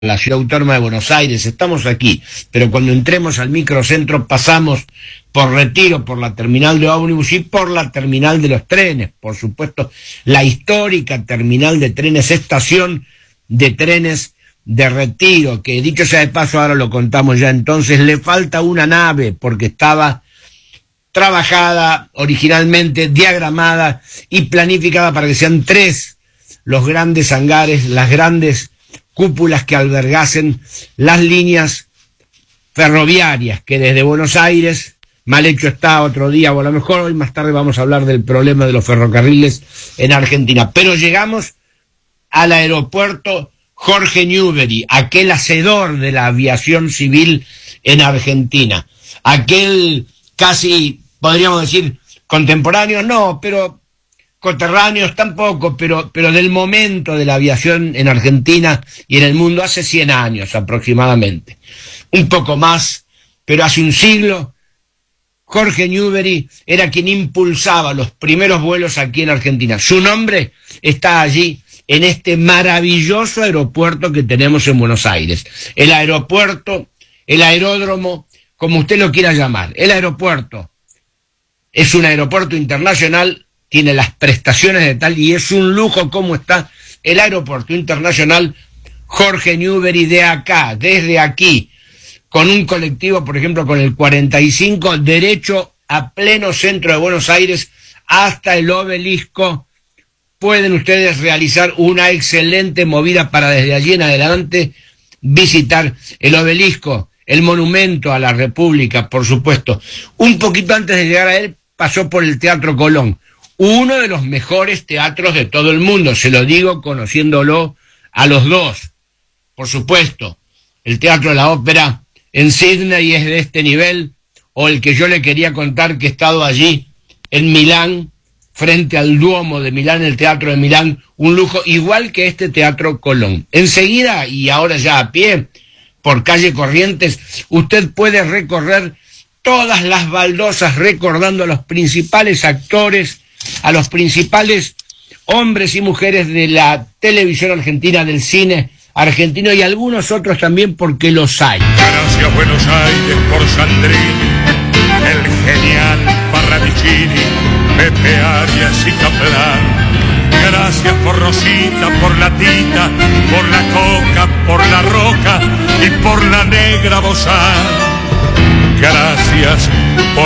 la Ciudad Autónoma de Buenos Aires, estamos aquí, pero cuando entremos al microcentro pasamos por Retiro, por la terminal de ómnibus y por la terminal de los trenes, por supuesto, la histórica terminal de trenes, estación de trenes de Retiro, que dicho sea de paso, ahora lo contamos ya, entonces le falta una nave porque estaba trabajada originalmente, diagramada y planificada para que sean 3 los grandes hangares, las grandes cúpulas que albergasen las líneas ferroviarias que desde Buenos Aires, mal hecho está otro día, o a lo mejor hoy más tarde vamos a hablar del problema de los ferrocarriles en Argentina, pero llegamos al aeropuerto Jorge Newbery, aquel hacedor de la aviación civil en Argentina, aquel casi, podríamos decir, contemporáneo, no, pero coterráneos tampoco, pero del momento de la aviación en Argentina y en el mundo hace 100 años aproximadamente, un poco más, pero hace un siglo, Jorge Newbery era quien impulsaba los primeros vuelos aquí en Argentina. Su nombre está allí, en este maravilloso aeropuerto que tenemos en Buenos Aires. El aeropuerto, el aeródromo, como usted lo quiera llamar. El aeropuerto es un aeropuerto internacional, tiene las prestaciones de tal, y es un lujo como está el aeropuerto internacional Jorge Newbery de acá, desde aquí, con un colectivo, por ejemplo, con el 45, derecho a pleno centro de Buenos Aires, hasta el Obelisco. Pueden ustedes realizar una excelente movida para desde allí en adelante visitar el Obelisco, el monumento a la República, por supuesto. Un poquito antes de llegar a él, pasó por el Teatro Colón, uno de los mejores teatros de todo el mundo, se lo digo conociéndolo a los dos. Por supuesto, el Teatro de la Ópera en Sydney es de este nivel, o el que yo le quería contar que he estado allí en Milán, frente al Duomo de Milán, el Teatro de Milán, un lujo igual que este Teatro Colón. Enseguida, y ahora ya a pie, por calle Corrientes, usted puede recorrer todas las baldosas recordando a los principales actores, a los principales hombres y mujeres de la televisión argentina, del cine argentino y algunos otros también porque los hay. Gracias Buenos Aires por Sandrini, el genial Parravicini, Pepe Arias y Caplan. Gracias por Rosita, por la Tita, por la Coca, por la Roca y por la Negra Bozán. Gracias por